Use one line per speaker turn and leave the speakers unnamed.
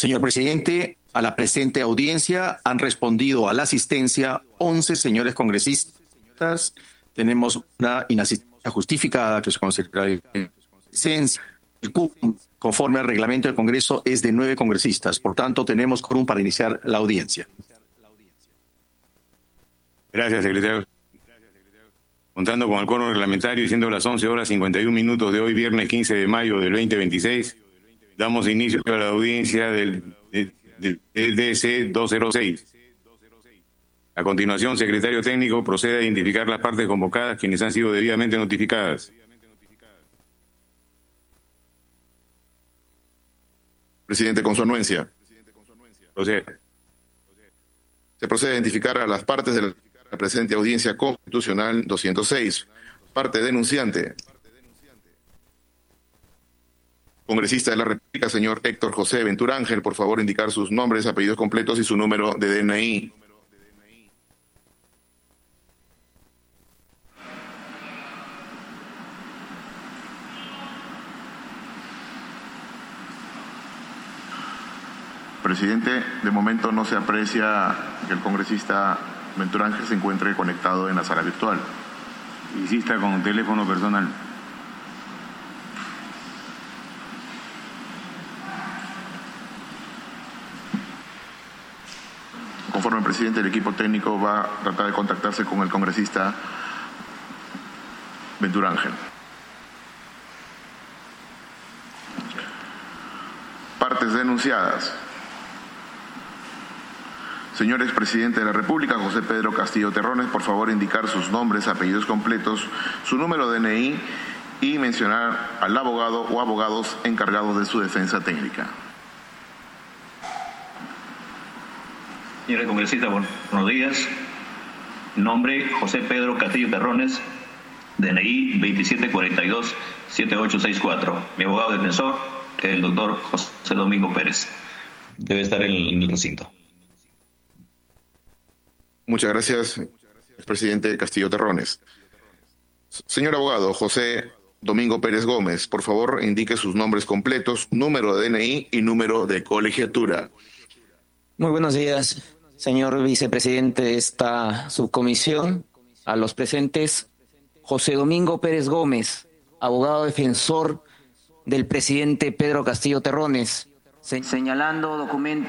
Señor presidente, a la presente audiencia han respondido a la asistencia 11 señores congresistas. Tenemos una inasistencia justificada que se considera licencia. El quórum, conforme al reglamento del Congreso, es de 9 congresistas. Por tanto, tenemos quórum para iniciar la audiencia.
Gracias, secretario. Contando con el quórum reglamentario y siendo las 11:51 de hoy, viernes 15 de mayo del 2026, damos inicio a la audiencia del DC 206. A continuación, secretario técnico, procede a identificar las partes convocadas quienes han sido debidamente notificadas.
Presidente, con su anuencia.
Procede.
Se procede a identificar a las partes de la presente audiencia constitucional 206. Parte denunciante. Congresista de la República, señor Héctor José Ventura Ángel, por favor indicar sus nombres, apellidos completos y su número de DNI. Presidente, de momento no se aprecia que el congresista Ventura Ángel se encuentre conectado en la sala virtual.
Insista con teléfono personal.
Conforme el presidente, el equipo técnico va a tratar de contactarse con el congresista Ventura Ángel. Partes denunciadas. Señor expresidente de la República, José Pedro Castillo Terrones, por favor indicar sus nombres, apellidos completos, su número de DNI y mencionar al abogado o abogados encargados de su defensa técnica.
Señora congresista, buenos días. Nombre, José Pedro Castillo Terrones, DNI 2742-7864. Mi abogado defensor, el doctor José Domingo Pérez. Debe estar en el recinto.
Muchas gracias, expresidente Castillo Terrones. Señor abogado José Domingo Pérez Gómez, por favor indique sus nombres completos, número de DNI y número de colegiatura.
Muy buenos días, señor vicepresidente de esta subcomisión. A los presentes, José Domingo Pérez Gómez, abogado defensor del presidente Pedro Castillo Terrones, señalando documentos